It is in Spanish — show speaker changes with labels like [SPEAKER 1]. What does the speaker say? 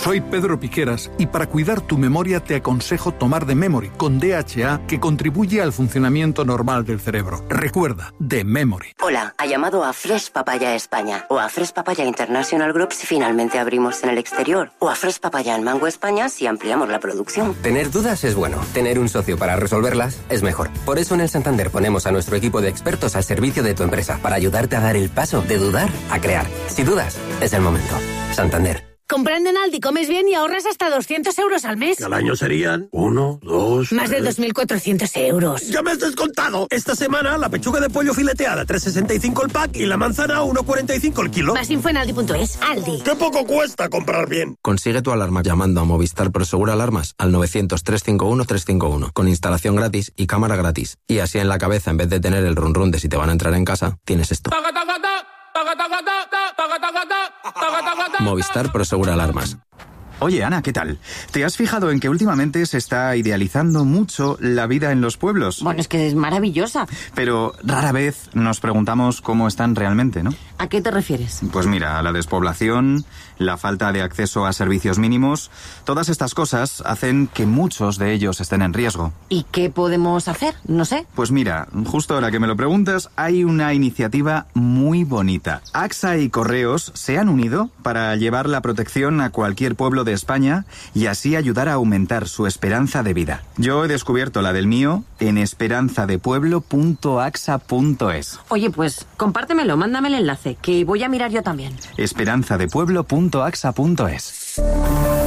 [SPEAKER 1] Soy Pedro Piqueras y para cuidar tu memoria te aconsejo tomar The Memory con DHA, que contribuye al funcionamiento normal del cerebro. Recuerda, The Memory.
[SPEAKER 2] Hola, ha llamado a Fresh Papaya España o a Fresh Papaya International Group si finalmente abrimos en el exterior, o a Fresh Papaya en Mango España si ampliamos la producción.
[SPEAKER 3] Tener dudas es bueno, tener un socio para resolverlas es mejor. Por eso en el Santander ponemos a nuestro equipo de expertos al servicio de tu empresa para ayudarte a dar el paso de dudar a crear. Si dudas, es el momento. Santander.
[SPEAKER 4] Comprando en Aldi comes bien y ahorras hasta 200 euros al mes.
[SPEAKER 5] Al año serían 1, 2...
[SPEAKER 4] Más de 2.400 euros.
[SPEAKER 5] ¡Ya me has descontado! Esta semana la pechuga de pollo fileteada 3,65 el pack y la manzana 1,45 el kilo.
[SPEAKER 4] Más info en Aldi.es. Aldi.
[SPEAKER 5] ¡Qué poco cuesta comprar bien!
[SPEAKER 6] Consigue tu alarma llamando a Movistar Prosegur Alarmas al 900-351-351 con instalación gratis y cámara gratis. Y así en la cabeza, en vez de tener el run de si te van a entrar en casa, tienes esto. Movistar Prosegur Alarmas.
[SPEAKER 7] Oye, Ana, ¿qué tal? ¿Te has fijado en que últimamente se está idealizando mucho la vida en los pueblos?
[SPEAKER 8] Bueno, es que es maravillosa.
[SPEAKER 7] Pero rara vez nos preguntamos cómo están realmente, ¿no?
[SPEAKER 8] ¿A qué te refieres?
[SPEAKER 7] Pues mira, la despoblación, la falta de acceso a servicios mínimos, todas estas cosas hacen que muchos de ellos estén en riesgo.
[SPEAKER 8] ¿Y qué podemos hacer? No sé.
[SPEAKER 7] Pues mira, justo ahora que me lo preguntas, hay una iniciativa muy bonita. AXA y Correos se han unido para llevar la protección a cualquier pueblo de España y así ayudar a aumentar su esperanza de vida. Yo he descubierto la del mío en esperanzadepueblo.axa.es.
[SPEAKER 8] Oye, pues compártemelo, mándame el enlace, que voy a mirar yo también.
[SPEAKER 7] esperanzadepueblo.axa.es.